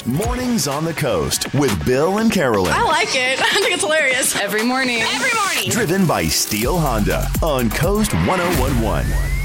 Mornings on the Coast with Bill and Carolyn. I like it. I think it's hilarious. Every morning. Every morning. Driven by Steel Honda on Coast 1011.